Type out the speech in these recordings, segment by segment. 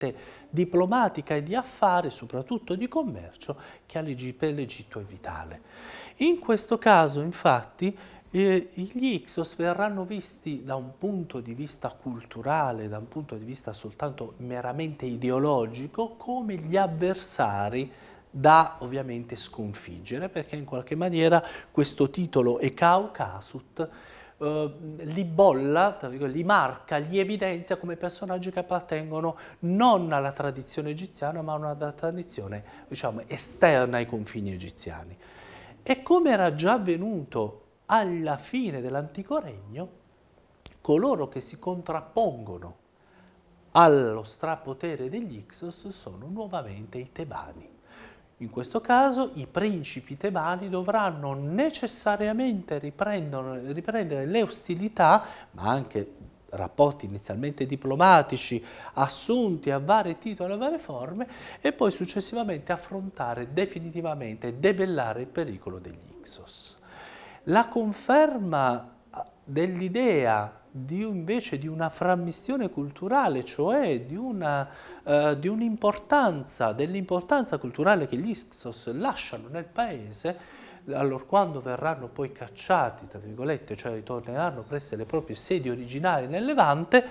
diplomatica e di affari, soprattutto di commercio, che per l'Egitto è vitale. In questo caso, infatti, gli Ixos verranno visti da un punto di vista culturale, da un punto di vista soltanto meramente ideologico, come gli avversari da ovviamente sconfiggere, perché in qualche maniera questo titolo Ekau Kasut li bolla, li marca, li evidenzia come personaggi che appartengono non alla tradizione egiziana, ma a una tradizione, diciamo, esterna ai confini egiziani. E come era già avvenuto alla fine dell'antico regno, coloro che si contrappongono allo strapotere degli Ixos sono nuovamente i Tebani. In questo caso i principi tebani dovranno necessariamente riprendere le ostilità, ma anche rapporti inizialmente diplomatici assunti a vari titoli e a varie forme, e poi successivamente affrontare definitivamente e debellare il pericolo degli Ixos. La conferma dell'idea invece di una frammistione culturale, cioè dell'importanza culturale che gli Ixos lasciano nel paese, allorquando verranno poi cacciati, tra virgolette, cioè ritorneranno presso le proprie sedi originali nel Levante,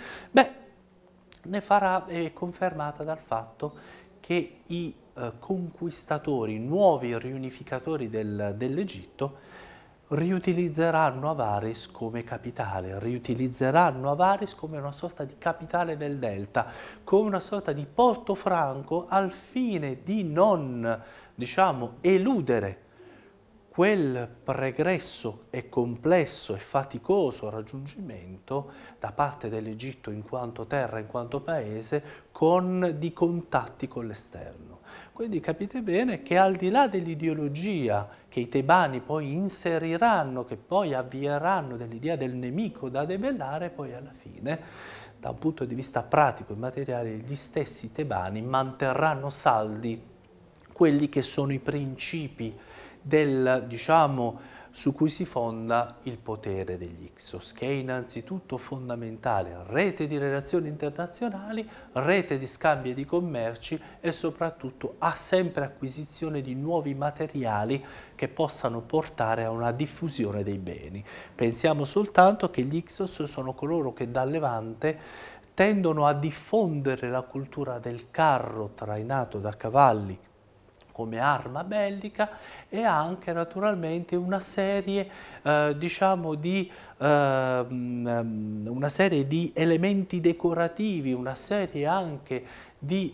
è confermata dal fatto che i conquistatori, nuovi riunificatori dell'Egitto, riutilizzeranno Avaris come capitale, riutilizzeranno Avaris come una sorta di capitale del delta, come una sorta di porto franco al fine di non, diciamo, eludere quel pregresso e complesso e faticoso raggiungimento da parte dell'Egitto in quanto terra, in quanto paese, di contatti con l'esterno. Quindi capite bene che al di là dell'ideologia che i tebani poi inseriranno, che poi avvieranno dell'idea del nemico da debellare, poi alla fine, da un punto di vista pratico e materiale, gli stessi tebani manterranno saldi quelli che sono i principi diciamo, su cui si fonda il potere degli Ixos, che è innanzitutto fondamentale: rete di relazioni internazionali, rete di scambi e di commerci e soprattutto sempre acquisizione di nuovi materiali che possano portare a una diffusione dei beni. Pensiamo soltanto che gli Ixos sono coloro che dal Levante tendono a diffondere la cultura del carro trainato da cavalli come arma bellica, e anche naturalmente una serie, diciamo, una serie di elementi decorativi, una serie anche di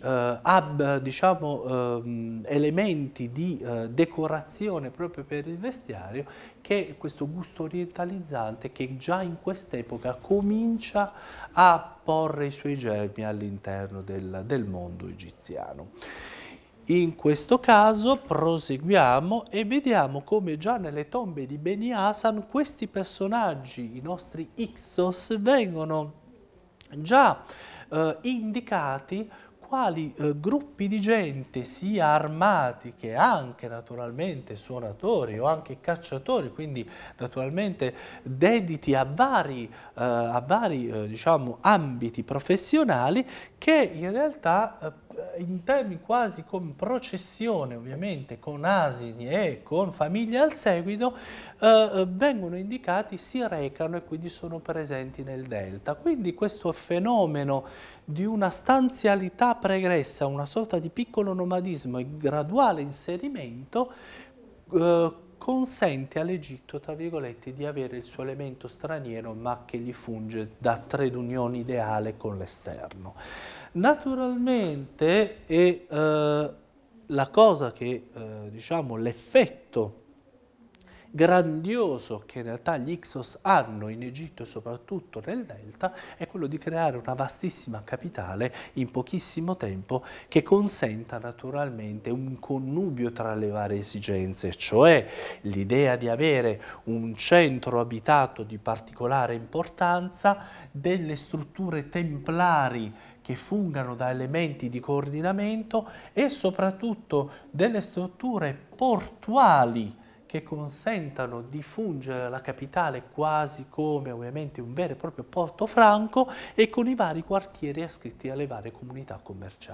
elementi di decorazione proprio per il vestiario, che è questo gusto orientalizzante che già in quest'epoca comincia a porre i suoi germi all'interno del mondo egiziano. In questo caso proseguiamo e vediamo come già nelle tombe di Beni Hasan questi personaggi, i nostri Ixos, vengono già indicati quali gruppi di gente, sia armati che anche naturalmente suonatori o anche cacciatori, quindi naturalmente dediti a vari diciamo, ambiti professionali, che in realtà in termini quasi con processione, ovviamente con asini e con famiglie al seguito, vengono indicati, si recano e quindi sono presenti nel delta. Quindi questo fenomeno di una stanzialità pregressa, una sorta di piccolo nomadismo e graduale inserimento, consente all'Egitto, tra virgolette, di avere il suo elemento straniero, ma che gli funge da trade unione ideale con l'esterno. Naturalmente la cosa che, diciamo, l'effetto grandioso che in realtà gli Ixos hanno in Egitto e soprattutto nel Delta è quello di creare una vastissima capitale in pochissimo tempo, che consenta naturalmente un connubio tra le varie esigenze, cioè l'idea di avere un centro abitato di particolare importanza, delle strutture templari che fungano da elementi di coordinamento e soprattutto delle strutture portuali che consentano di fungere la capitale quasi come ovviamente un vero e proprio porto franco e con i vari quartieri ascritti alle varie comunità commerciali.